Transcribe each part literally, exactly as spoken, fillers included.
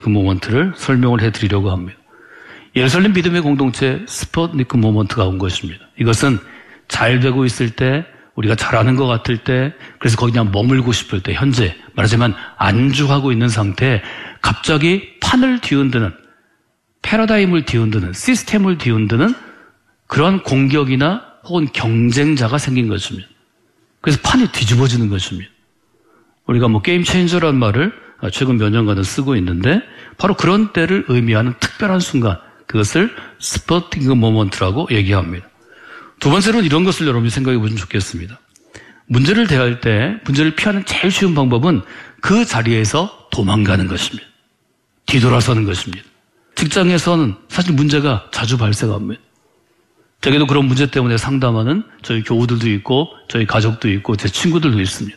그 모먼트를 설명을 해드리려고 합니다. 예루살렘 믿음의 공동체 스푸트니크 모먼트가 온 것입니다. 이것은 잘 되고 있을 때, 우리가 잘하는 것 같을 때, 그래서 거기 그냥 머물고 싶을 때, 현재 말하자면 안주하고 있는 상태에 갑자기 판을 뒤흔드는, 패러다임을 뒤흔드는, 시스템을 뒤흔드는 그런 공격이나 혹은 경쟁자가 생긴 것입니다. 그래서 판이 뒤집어지는 것입니다. 우리가 뭐 게임 체인저라는 말을 최근 몇 년간은 쓰고 있는데 바로 그런 때를 의미하는 특별한 순간, 그것을 스푸트니크 모먼트라고 얘기합니다. 두 번째로는 이런 것을 여러분이 생각해 보시면 좋겠습니다. 문제를 대할 때 문제를 피하는 제일 쉬운 방법은 그 자리에서 도망가는 것입니다. 뒤돌아서는 것입니다. 직장에서는 사실 문제가 자주 발생합니다. 제게도 그런 문제 때문에 상담하는 저희 교우들도 있고 저희 가족도 있고 제 친구들도 있습니다.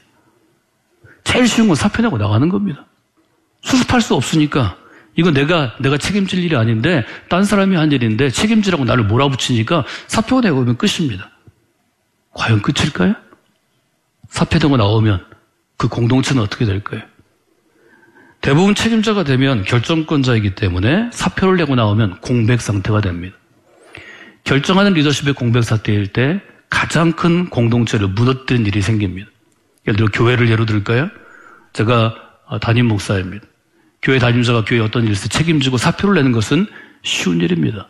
제일 쉬운 건 사표 내고 나가는 겁니다. 수습할 수 없으니까 이거 내가 내가 책임질 일이 아닌데 딴 사람이 한 일인데 책임지라고 나를 몰아붙이니까 사표 내고 오면 끝입니다. 과연 끝일까요? 사표 내고 나오면 그 공동체는 어떻게 될까요? 대부분 책임자가 되면 결정권자이기 때문에 사표를 내고 나오면 공백 상태가 됩니다. 결정하는 리더십의 공백 상태일 때 가장 큰 공동체를 무너뜨린 일이 생깁니다. 예를 들어 교회를 예로 들까요? 제가 담임 목사입니다. 교회 담임자가 교회 어떤 일을 책임지고 사표를 내는 것은 쉬운 일입니다.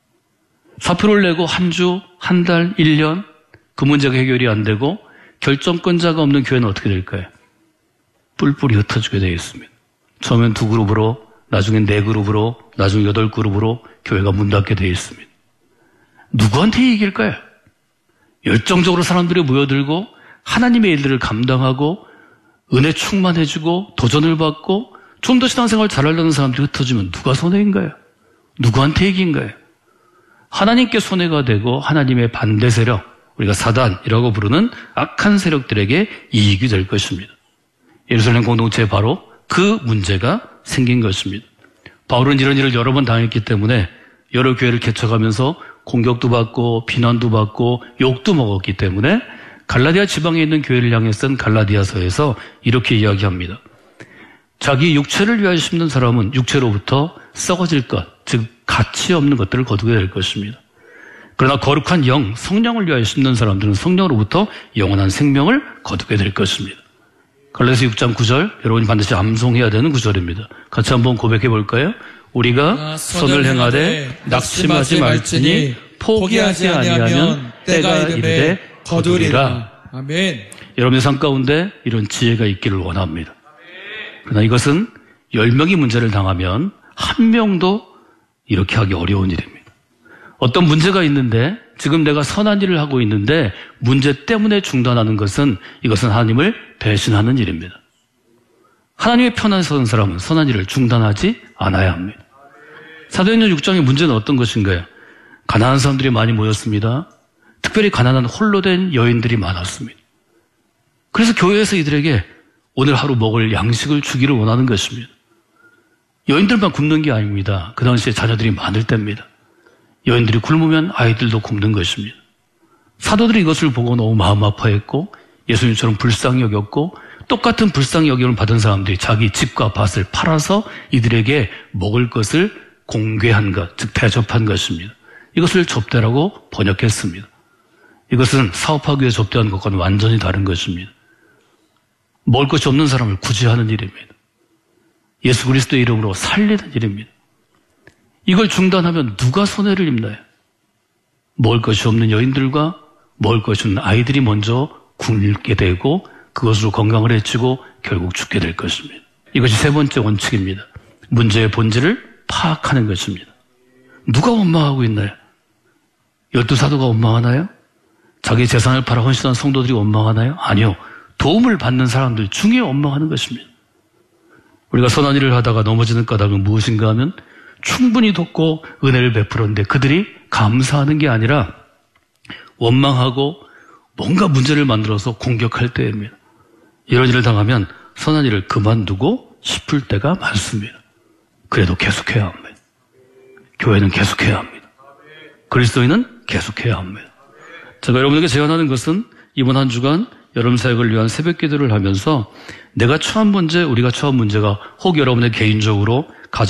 사표를 내고 한 주, 한 달, 일 년 그 문제가 해결이 안 되고 결정권자가 없는 교회는 어떻게 될까요? 뿔뿔이 흩어지게 되어 있습니다. 처음엔 두 그룹으로, 나중엔 네 그룹으로, 나중에 여덟 그룹으로 교회가 문 닫게 되어 있습니다. 누구한테 이길까요? 열정적으로 사람들이 모여들고 하나님의 일들을 감당하고 은혜 충만해지고 도전을 받고 좀 더 신앙생활 잘하려는 사람들이 흩어지면 누가 손해인가요? 누구한테 이긴가요? 하나님께 손해가 되고 하나님의 반대 세력, 우리가 사단이라고 부르는 악한 세력들에게 이익이 될 것입니다. 예루살렘 공동체에 바로 그 문제가 생긴 것입니다. 바울은 이런 일을 여러 번 당했기 때문에 여러 교회를 개척하면서 공격도 받고 비난도 받고 욕도 먹었기 때문에 갈라디아 지방에 있는 교회를 향해 쓴 갈라디아서에서 이렇게 이야기합니다. 자기 육체를 위하여 심는 사람은 육체로부터 썩어질 것, 즉 가치 없는 것들을 거두게 될 것입니다. 그러나 거룩한 영, 성령을 위하여 심는 사람들은 성령으로부터 영원한 생명을 거두게 될 것입니다. 갈라디아서 육 장 구 절, 여러분이 반드시 암송해야 되는 구절입니다. 같이 한번 고백해 볼까요? 우리가 선을 행하되 낙심하지 말지니 포기하지 아니하면 때가 이르되 거두리라. 아멘. 여러분의 삶 가운데 이런 지혜가 있기를 원합니다. 그러나 이것은 열 명이 문제를 당하면 한 명도 이렇게 하기 어려운 일입니다. 어떤 문제가 있는데 지금 내가 선한 일을 하고 있는데 문제 때문에 중단하는 것은 이것은 하나님을 배신하는 일입니다. 하나님의 편에 서는 사람은 선한 일을 중단하지 않아야 합니다. 사도행전 육 장의 문제는 어떤 것인가요? 가난한 사람들이 많이 모였습니다. 특별히 가난한 홀로 된 여인들이 많았습니다. 그래서 교회에서 이들에게 오늘 하루 먹을 양식을 주기를 원하는 것입니다. 여인들만 굶는 게 아닙니다. 그 당시에 자녀들이 많을 때입니다. 여인들이 굶으면 아이들도 굶는 것입니다. 사도들이 이것을 보고 너무 마음 아파했고 예수님처럼 불쌍히 여겼고 똑같은 불쌍히 여김을 받은 사람들이 자기 집과 밭을 팔아서 이들에게 먹을 것을 공개한 것, 즉 대접한 것입니다. 이것을 접대라고 번역했습니다. 이것은 사업하기 위해 접대하는 것과는 완전히 다른 것입니다. 먹을 것이 없는 사람을 구제하는 일입니다. 예수 그리스도의 이름으로 살리는 일입니다. 이걸 중단하면 누가 손해를 입나요? 먹을 것이 없는 여인들과 먹을 것이 없는 아이들이 먼저 굶게 되고 그것으로 건강을 해치고 결국 죽게 될 것입니다. 이것이 세 번째 원칙입니다. 문제의 본질을 파악하는 것입니다. 누가 원망하고 있나요? 열두 사도가 원망하나요? 자기 재산을 팔아 헌신한 성도들이 원망하나요? 아니요. 도움을 받는 사람들 중에 원망하는 것입니다. 우리가 선한 일을 하다가 넘어지는 까닭은 무엇인가 하면 충분히 돕고 은혜를 베풀었는데 그들이 감사하는 게 아니라 원망하고 뭔가 문제를 만들어서 공격할 때입니다. 이런 일을 당하면 선한 일을 그만두고 싶을 때가 많습니다. 그래도 계속해야 합니다. 교회는 계속해야 합니다. 그리스도인은 계속해야 합니다. 제가 여러분에게 제안하는 것은 이번 한 주간 여러분 사역을 위한 새벽 기도를 하면서 내가 처한 문제, 우리가 처한 문제가 혹 여러분의 개인적으로